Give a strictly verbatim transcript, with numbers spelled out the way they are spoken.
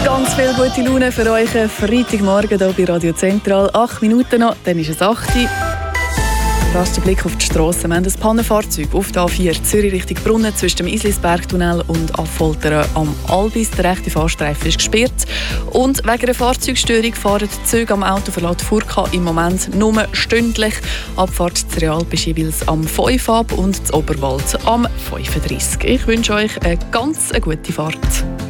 Ganz viel gute Laune für euch. Freitagmorgen hier bei Radio Zentral. Acht Minuten noch, dann ist es acht Uhr. Raster Blick auf die Strasse. Wir haben ein Pannenfahrzeug auf der A vier Zürich Richtung Brunnen zwischen dem Islisbergtunnel und Affoltern am Albis. Der rechte Fahrstreifen ist gesperrt. Und wegen einer Fahrzeugstörung fahren die Züge am Autoverlad Furka im Moment nur stündlich. Abfahrt zu Real bis jeweils am fünf ab und zu Oberwald am fünfunddreißig. Ich wünsche euch eine ganz eine gute Fahrt.